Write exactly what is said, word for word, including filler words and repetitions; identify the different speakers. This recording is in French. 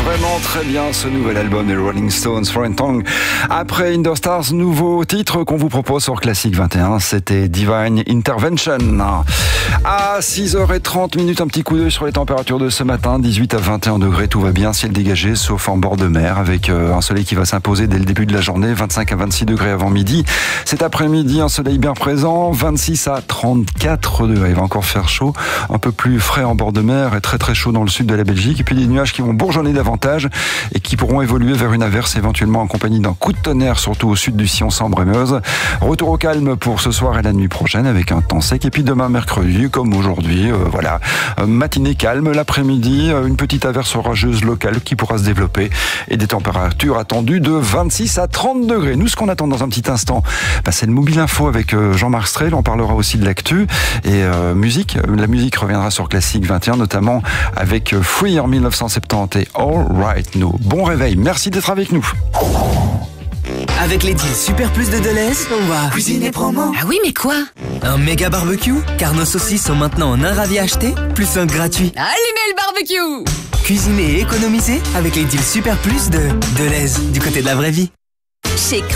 Speaker 1: vraiment très bien ce nouvel album des Rolling Stones, Foreign Tongue. Après Indostars, nouveau titre qu'on vous propose sur Classique vingt et un, c'était Divine Intervention. À six heures trente minutes, un petit coup d'œil sur les températures de ce matin, dix-huit à vingt et un degrés, tout va bien, ciel dégagé, sauf en bord de mer, avec un soleil qui va s'imposer dès le début de la journée, vingt-cinq à vingt-six degrés avant midi. Cet après-midi, un soleil bien présent, vingt-six à trente-quatre degrés, il va encore faire chaud, un peu plus frais en bord de mer et très très chaud dans le sud de la Belgique, et puis des nuages qui vont bourgeonner davantage et qui pourront évoluer vers une averse éventuellement en compagnie d'un coup de tonnerre, surtout au sud du Sion, Sambre et Meuse. Retour au calme pour ce soir et la nuit prochaine avec un temps sec, et puis demain mercredi, comme aujourd'hui, euh, voilà, euh, matinée calme, l'après-midi, euh, une petite averse orageuse locale qui pourra se développer et des températures attendues de vingt-six à trente degrés. Nous, ce qu'on attend dans un petit instant, bah, c'est le Mobile Info avec euh, Jean-Marc Strel. On parlera aussi de l'actu et euh, musique. La musique reviendra sur Classique vingt et un, notamment avec euh, Free en mille neuf cent soixante-dix et All Right Now. Bon réveil, merci d'être avec nous.
Speaker 2: Avec les deals Super Plus de Deleuze, on va cuisiner promo.
Speaker 3: Ah oui, mais quoi?
Speaker 2: Un méga barbecue, car nos saucisses sont maintenant en un ravi acheté, plus un gratuit.
Speaker 3: Allumez le barbecue!
Speaker 2: Cuisiner et économiser avec les deals Super Plus de Deleuze, du côté de la vraie vie.
Speaker 3: Chez